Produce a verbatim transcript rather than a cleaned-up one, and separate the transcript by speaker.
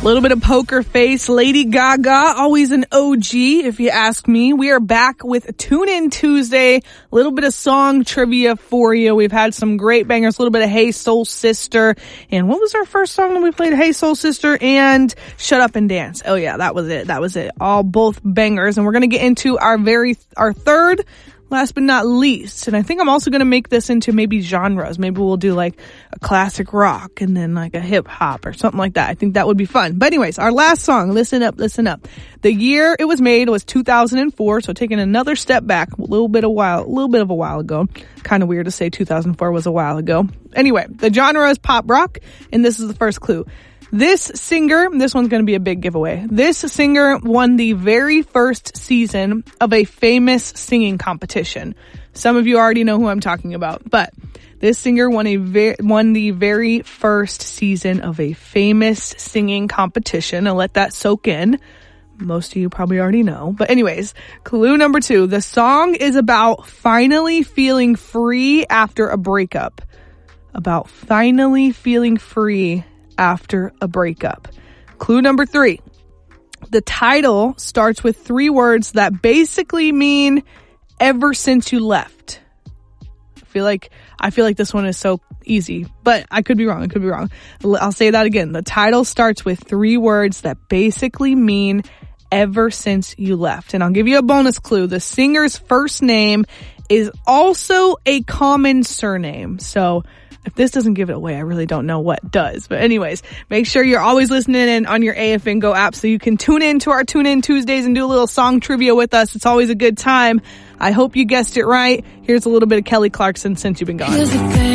Speaker 1: A little bit of Poker Face, Lady Gaga, always an O G if you ask me. We are back with Tune In Tuesday, a little bit of song trivia for you. We've had some great bangers, a little bit of Hey Soul Sister, and what was our first song that we played? Hey Soul Sister and Shut Up and Dance. Oh yeah, that was it, that was it. All both bangers, and we're gonna get into our very, our third last but not least, and I think I'm also going to make this into maybe genres. Maybe we'll do like a classic rock and then like a hip hop or something like that. I think that would be fun. But anyways, our last song, listen up, listen up. The year it was made was two thousand four, so taking another step back, a little bit a while, a little bit of a while ago. Kind of weird to say two thousand four was a while ago. Anyway, the genre is pop rock, and this is the first clue. This singer, this one's going to be a big giveaway. This singer won the very first season of a famous singing competition. Some of you already know who I'm talking about, but this singer won a ve- won the very first season of a famous singing competition. I'll let that soak in. Most of you probably already know. But anyways, clue number two. The song is about finally feeling free after a breakup. About finally feeling free after a breakup. Clue number three. The title starts with three words that basically mean ever since you left. I feel like, I feel like this one is so easy, but I could be wrong. I could be wrong. I'll say that again. The title starts with three words that basically mean ever since you left. And I'll give you a bonus clue. The singer's first name is also a common surname. So if this doesn't give it away, I really don't know what does. But anyways, make sure you're always listening in on your A F N Go app so you can tune in to our Tune In Tuesdays and do a little song trivia with us. It's always a good time. I hope you guessed it right. Here's a little bit of Kelly Clarkson, Since You've Been Gone.